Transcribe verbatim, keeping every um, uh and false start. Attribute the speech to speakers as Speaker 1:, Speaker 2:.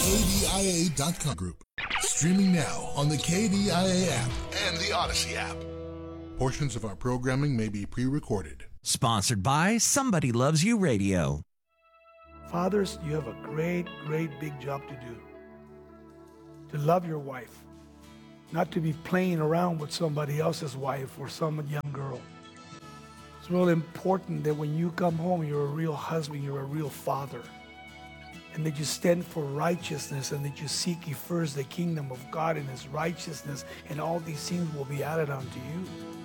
Speaker 1: K D I A dot com group. Streaming now on the K D I A app and the Odyssey app. Portions of our programming may be pre-recorded.
Speaker 2: Sponsored by Somebody Loves You Radio.
Speaker 3: Fathers, you have a great, great big job to do. To love your wife. Not to be playing around with somebody else's wife or some young girl. It's really important that when you come home, you're a real husband, you're a real father. And that you stand for righteousness and that you seek ye first the kingdom of God and his righteousness, and all these things will be added unto you.